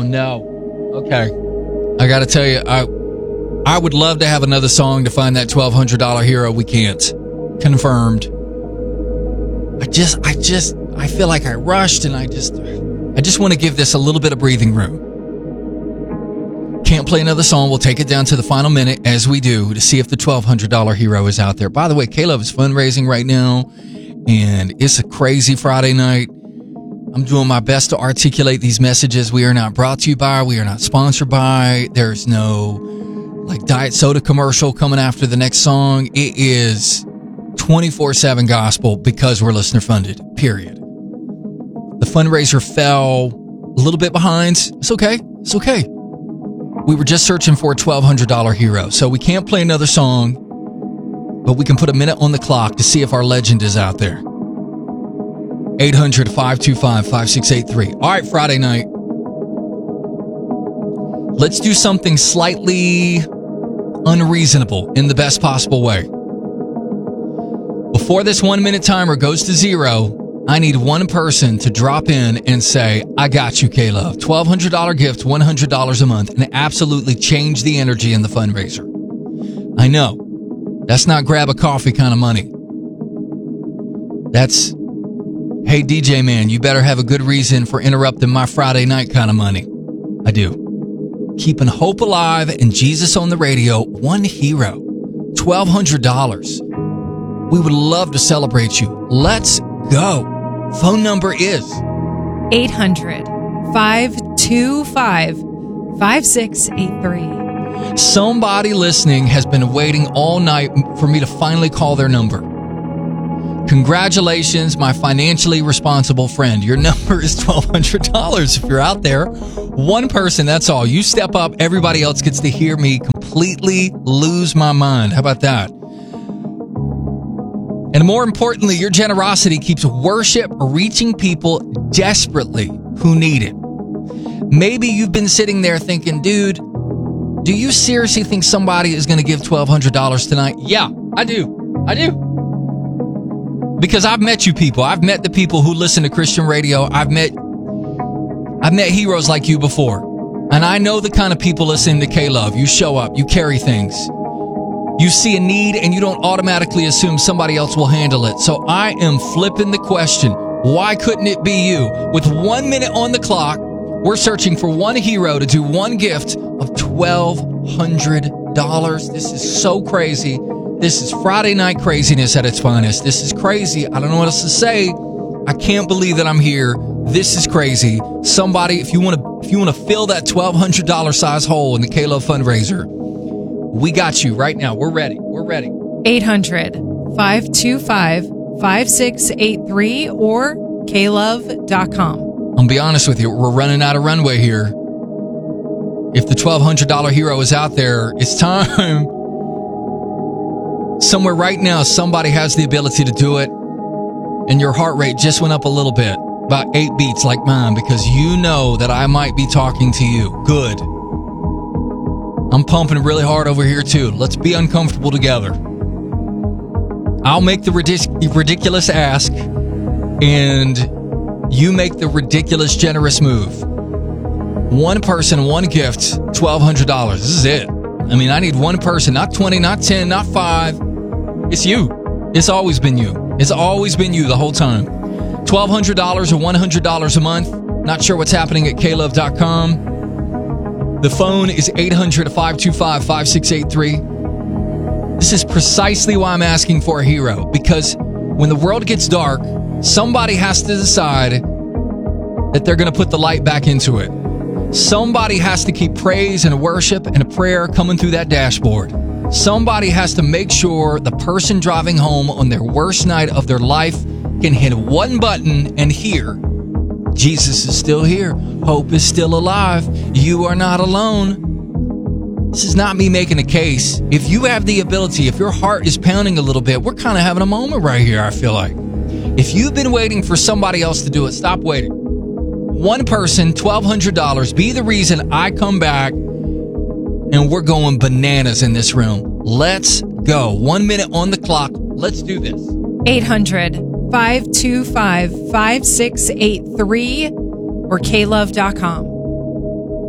no. Okay. I got to tell you, I would love to have another song to find that $1,200 hero. We can't. Confirmed. I feel like I rushed, and I just want to give this a little bit of breathing room. Can't play another song. We'll take it down to the final minute, as we do, to see if the $1,200 hero is out there. By the way, K-Love is fundraising right now, and it's a crazy Friday night. I'm doing my best to articulate these messages. We are not brought to you by, we are not sponsored by. There's no diet soda commercial coming after the next song. It is 24/7 gospel because we're listener funded, period. The fundraiser fell a little bit behind. It's okay. It's okay. We were just searching for a $1,200 hero, so we can't play another song, but we can put a minute on the clock to see if our legend is out there. 800-525-5683. All right, Friday night. Let's do something slightly unreasonable in the best possible way. Before this 1 minute timer goes to zero, I need one person to drop in and say, I got you, K-Love. $1,200 gift, $100 a month, and absolutely change the energy in the fundraiser. I know. That's not grab a coffee kind of money. That's, hey, DJ man, you better have a good reason for interrupting my Friday night kind of money. I do. Keeping hope alive and Jesus on the radio, one hero, $1,200. We would love to celebrate you. Let's go. Phone number is 800-525-5683. Somebody listening has been waiting all night for me to finally call their number. Congratulations, my financially responsible friend. Your number is $1,200 if you're out there. One person, that's all. You step up, everybody else gets to hear me completely lose my mind. How about that? And more importantly, your generosity keeps worship reaching people desperately who need it. Maybe you've been sitting there thinking, dude, do you seriously think somebody is going to give $1,200 tonight? Yeah, I do. Because I've met you people. I've met the people who listen to Christian radio. I've met heroes like you before. And I know the kind of people listening to K-Love. You show up, you carry things. You see a need and you don't automatically assume somebody else will handle it. So I am flipping the question. Why couldn't it be you? With 1 minute on the clock, we're searching for one hero to do one gift of $1,200. This is so crazy. This is Friday night craziness at its finest. This is crazy. I don't know what else to say. I can't believe that I'm here. This is crazy. Somebody, if you want to fill that $1,200 size hole in the K-Love fundraiser, we got you right now. We're ready. 800-525-5683 or klove.com. I'll be honest with you. We're running out of runway here. If the $1,200 hero is out there, it's time. Somewhere right now, somebody has the ability to do it. And your heart rate just went up a little bit. About 8 beats like mine, because you know that I might be talking to you. Good. I'm pumping really hard over here too. Let's be uncomfortable together. I'll make the ridiculous ask, and you make the ridiculous generous move. One person, one gift, $1,200. This is it. I mean, I need one person, not 20, not 10, not 5. It's you. It's always been you. It's always been you the whole time. $1,200 or $100 a month. Not sure what's happening at klove.com. The phone is 800-525-5683. This is precisely why I'm asking for a hero. Because when the world gets dark, somebody has to decide that they're going to put the light back into it. Somebody has to keep praise and worship and a prayer coming through that dashboard. Somebody has to make sure the person driving home on their worst night of their life can hit one button and hear, Jesus is still here. Hope is still alive. You are not alone. This is not me making a case. If you have the ability, if your heart is pounding a little bit, we're kind of having a moment right here, I feel like. If you've been waiting for somebody else to do it, stop waiting. One person, $1,200. Be the reason I come back and we're going bananas in this room. Let's go. 1 minute on the clock. Let's do this. 800-525-5683 or klove.com.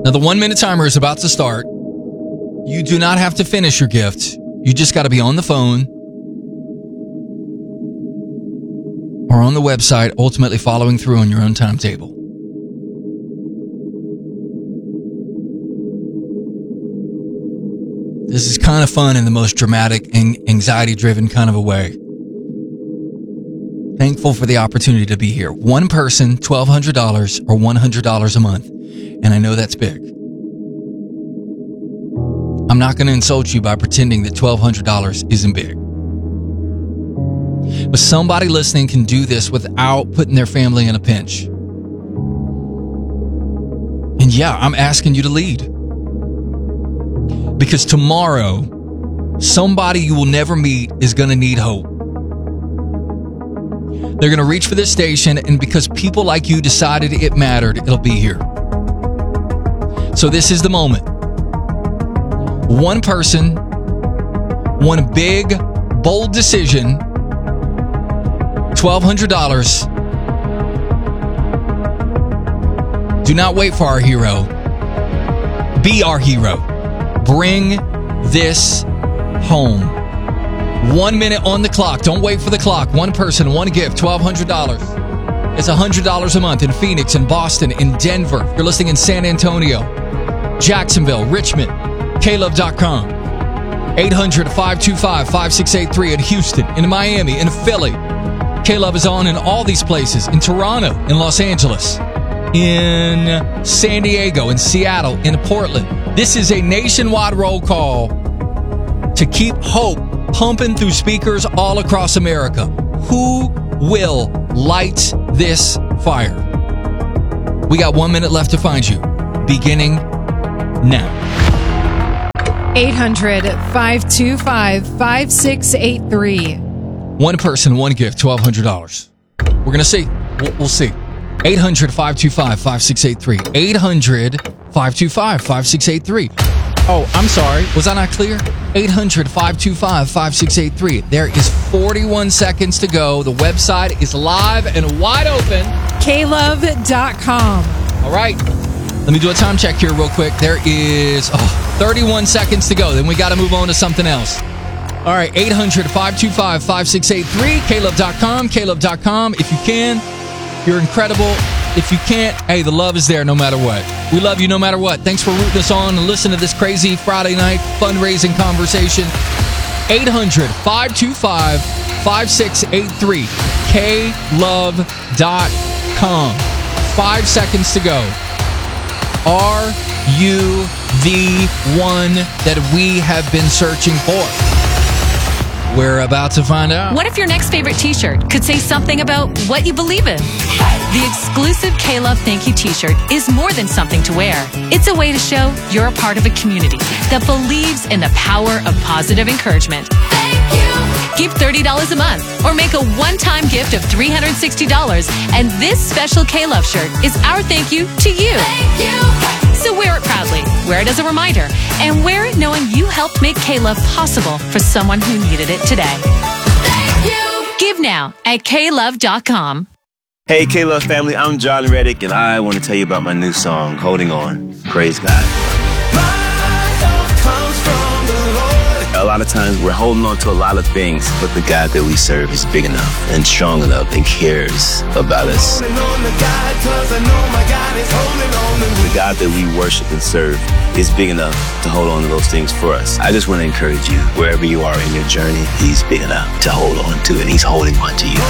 Now, the 1-minute timer is about to start. You do not have to finish your gift. You just got to be on the phone or on the website, ultimately following through on your own timetable. This is kind of fun in the most dramatic and anxiety-driven kind of a way. Thankful for the opportunity to be here. One person, $1,200 or $100 a month. And I know that's big. I'm not going to insult you by pretending that $1,200 isn't big. But somebody listening can do this without putting their family in a pinch. And yeah, I'm asking you to lead. Because tomorrow, somebody you will never meet is going to need hope. They're going to reach for this station, and because people like you decided it mattered, it'll be here. So this is the moment. One person, one big, bold decision, $1,200. Do not wait for our hero. Be our hero. Bring this home. 1 minute on the clock. Don't wait for the clock. One person, one gift, $1,200. It's $100 a month in Phoenix, in Boston, in Denver. If you're listening in San Antonio, Jacksonville, Richmond, klove.com. 800-525-5683 in Houston, in Miami, in Philly. K-Love is on in all these places. In Toronto, in Los Angeles, in San Diego, in Seattle, in Portland. This is a nationwide roll call to keep hope pumping through speakers all across America. Who will light this fire? We got 1 minute left to find you. Beginning now. 800-525-5683. One person, one gift, $1,200. We're going to see. We'll see. 800-525-5683. 800-525-5683. Oh, I'm sorry. Was I not clear? 800-525-5683. There is 41 seconds to go. The website is live and wide open. klove.com. All right. Let me do a time check here real quick. There is 31 seconds to go. Then we got to move on to something else. All right. 800-525-5683. klove.com. klove.com. If you can, you're incredible. If you can't, hey, the love is there no matter what. We love you no matter what. Thanks for rooting us on and listening to this crazy Friday night fundraising conversation. 800-525-5683. klove.com. 5 seconds to go. Are you the one that we have been searching for? We're about to find out. What if your next favorite t-shirt could say something about what you believe in? The exclusive K-Love Thank You t-shirt is more than something to wear. It's a way to show you're a part of a community that believes in the power of positive encouragement. Thank you. Give $30 a month or make a one-time gift of $360, and this special K-Love shirt is our thank you to you. Thank you. So wear it proudly, wear it as a reminder, and wear it knowing you helped make K-Love possible for someone who needed it today. Thank you. Give now at klove.com. Hey, K-Love family, I'm John Reddick, and I want to tell you about my new song, Holding On. Praise God. A lot of times we're holding on to a lot of things, but the God that we serve is big enough and strong enough and cares about us. The God that we worship and serve is big enough to hold on to those things for us. I just want to encourage you, wherever you are in your journey, He's big enough to hold on to, and He's holding on to you.